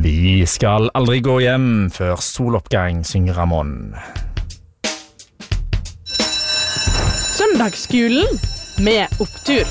Vi skal aldri gå hjem før soloppgang, synger Ramon. Søndagsskolen med opptur.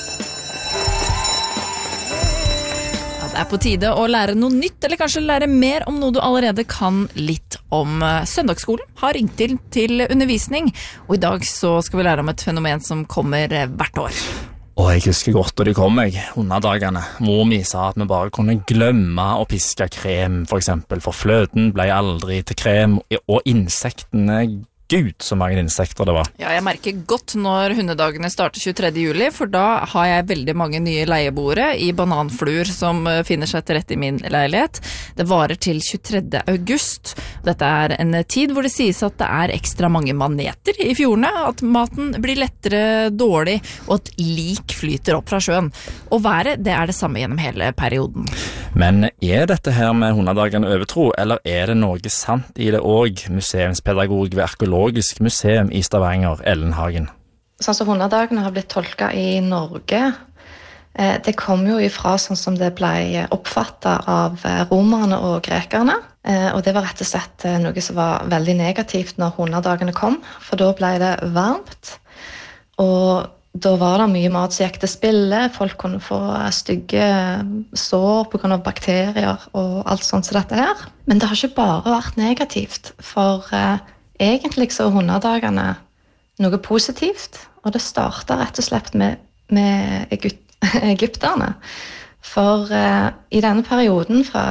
Det er på tide å lære noe nytt, eller kanskje lære mer om noe du allerede kan litt om. Søndagsskolen har ringt til undervisning, og i dag så skal vi lære om et fenomen som kommer hvert år. Og jeg husker godt da de kom under dagene. Mor mi sa at vi bare kunne glemme å piske krem, for eksempel, for fløten ble aldri til krem, og insektene, Gud, så mange insekter det var. Ja, jeg merker godt når hundedagene starter 23. juli, for da har jeg veldig mange nye leieboere i bananfluer som finner seg til rette i min leilighet. Det varer til 23. august. Dette er en tid hvor det sies at det er ekstra mange maneter i fjordene, at maten blir lettere dårlig, og at lik flyter opp fra sjøen. Og været, det er det samme gjennom hele perioden. Men er dette her med hundedagene overtro, eller er det noe sant i det også? Museumspedagog ved Arkeologisk museum i Stavanger, Ellen Hagen. Sånn som hundedagene har blitt tolket i Norge, det kom jo ifra sånn som det ble oppfattet av romerne og grekerne. Og det var rett og slett noe som var veldig negativt når hundedagene kom, for da ble det varmt, og da var det mye mat som gikk til spille, folk kunne få stygge sår på grunn av bakterier og alt sånt som dette her. Men det har ikke bare vært negativt, for egentlig så er hundedagene noe positivt, og det startet rett og slett med egypterne. For i denne perioden fra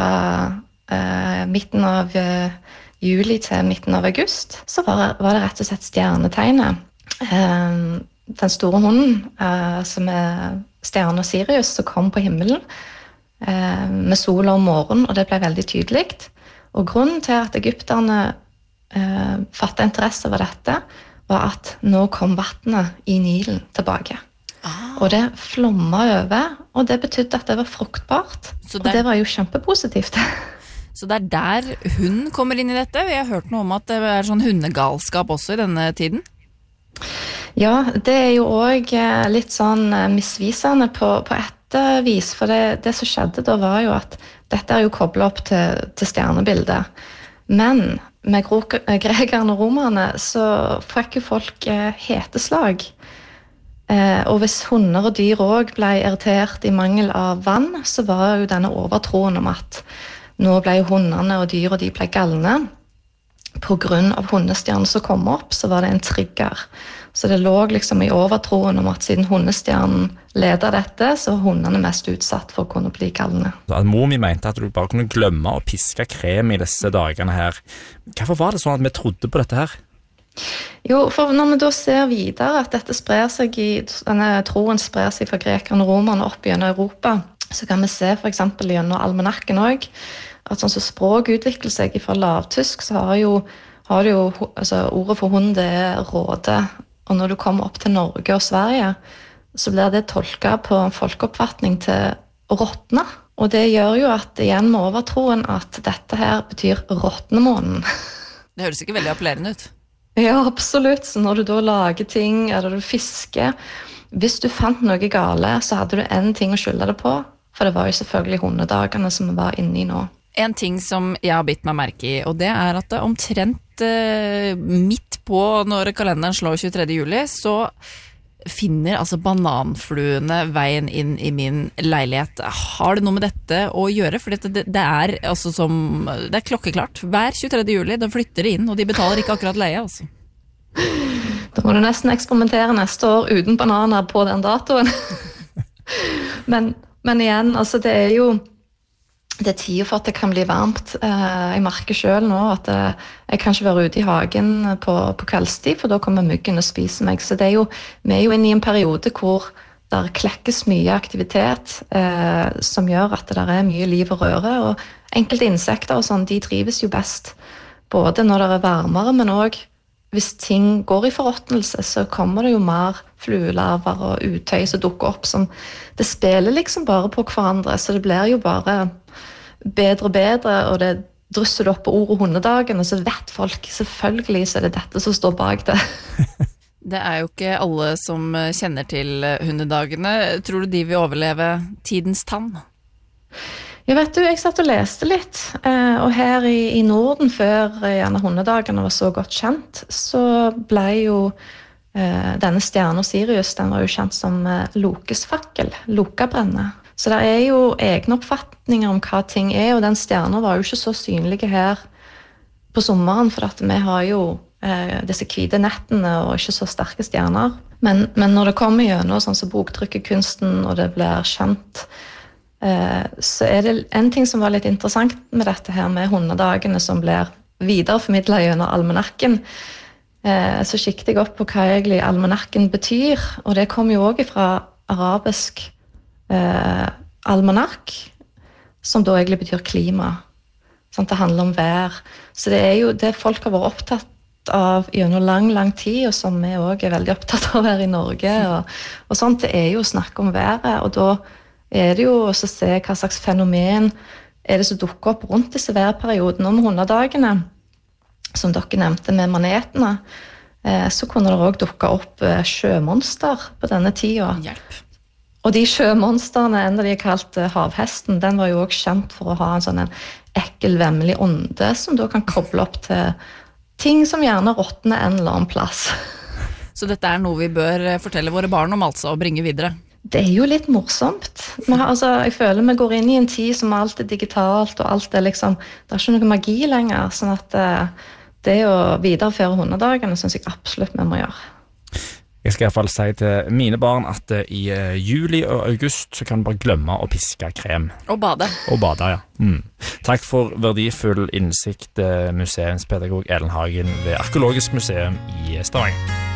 midten av juli til midten av august, så var det rett og slett stjernetegnet. Den store hunden, som er stjernen Sirius, som kom på himmelen med sola om morgenen, og det ble veldig tydelig. Og grunnen til at egypterne fattet interesse over dette, var at nå kom vattnet i Nilen tilbake. Og det flommet over, og det betydde at det var fruktbart, og det var jo kjempepositivt. Så det er der hund kommer inn i dette. Vi har hørt noe om at det er sånn hundegalskap også i denne tiden. Ja, det er jo også litt sånn misvisende på et vis, for det som skjedde da var jo at dette er jo koblet opp til stjernebildet. Men med grekerne og romerne så fikk jo folk heteslag. Og hvis hunder og dyr også ble irritert i mangel av vann, så var jo denne overtroen om at nå ble jo hundene og dyr og de ble galne. På grunn av hundestjernen som kom opp, så var det en trigger. Så det lå liksom i overtroen om at siden hundestjernen leder dette, så var hundene mest utsatt for å kunne bli galne. Mor mi mente at du bare kunne glemme å piske krem i disse dagene her. Hvorfor var det sånn at vi trodde på dette her? Jo, for når vi da ser videre at dette sprer seg denne troen sprer seg fra grekerne og romerne opp gjennom Europa, så kan vi se for eksempel gjennom almanakken også, at sånn som språk utvikler seg fra lavtysk, så har det jo altså, ordet for hund det er råde. Og når du kommer opp til Norge og Sverige, så blir det tolket på en folkeoppfatning til å råtne. Og det gjør jo at igjen med overtroen at dette her betyr råtnemånen. Det høres ikke veldig appellerende ut. Ja, absolutt. Så når du da lager ting, eller du fisker, hvis du fant noe gale, så hadde du en ting å skylde det på. For det var jo selvfølgelig hundedagene som vi var inne i nå. En ting som jeg har bitt meg merke i, og det er at det omtrent midt på når kalenderen slår 23. juli, så finner altså bananfluene veien inn i min leilighet. Har det noe med dette å gjøre? For det er altså det er klokkeklart. Hver 23. juli, da flytter de inn, og de betaler ikke akkurat leie, altså. Da må du nesten eksperimentere neste år uten bananer på den datoen. Men igjen, altså det er jo det er tid for at det kan bli varmt. Jeg merker selv nå at jeg kan ikke være ute i hagen på kveldstid, for da kommer myggen og spiser meg. Så vi er jo inne i en periode hvor der klekkes mye aktivitet som gjør at det er mye liv og røre. Og enkelte insekter og sånn, de trives jo best. Både når det er varmere, men også hvis ting går i forråtnelse, så kommer det jo mer fluelarver og uttøy som dukker opp. Det spiller liksom bare på hverandre, så det blir jo bare bedre og bedre, og det drysser det opp på ordet hundedagen, og så vet folk selvfølgelig så er det dette som står bak det. Det er jo ikke alle som kjenner til hundedagene. Tror du de vil overleve tidens tann? Jeg vet du, jeg satt og leste litt, og her i Norden, før gjerne hundedagene var så godt kjent, så ble jo denne stjernen Sirius, den var jo kjent som Lokes fakkel, Lokabrenne. Så det er jo egne oppfatninger om hva ting er, og den stjernen var jo ikke så synlige her på sommeren, for at vi har jo disse hvite nettene og ikke så sterke stjerner. Men når det kommer gjennom sånn som boktrykkekunsten, og det blir kjent, så er det en ting som var litt interessant med dette her med hundedagene som blir videreformidlet gjennom almanakken. Så kikket jeg opp på hva egentlig almanakken betyr, og det kommer jo også fra arabisk almanakk, som da egentlig betyr klima. Sånn, det handler om vær. Så det er jo det folk har vært opptatt av gjennom lang tid, og som vi også er veldig opptatt av her i Norge, og sånt, det er jo å snakke om været, og da er det jo også å se hva slags fenomen er det som dukker opp rundt disse værperiodene. Og med hundedagene, som dere nevnte med manetene, så kunne det også dukke opp sjømonster på denne tida. Hjelp. Og de sjømonsterne, en av de er kalt havhesten, den var jo også kjent for å ha en sånn ekkel, vemmelig ånde, som da kan koble opp til ting som gjerne råtner en eller annen plass. Så dette er noe vi bør fortelle våre barn om, altså, og bringe videre. Det er jo litt morsomt. Jeg føler vi går inn i en tid som alt er digitalt, og alt er liksom, det er ikke noe magi lenger, sånn at det å videreføre hundedagene synes jeg absolutt vi må gjøre. Jeg skal i hvert fall si til mine barn at i juli og august så kan du bare glemme å piske krem. Og bade. Og bade, ja. Takk for verdifull innsikt, museumspedagog Ellen Hagen ved Arkeologisk museum i Stavanger.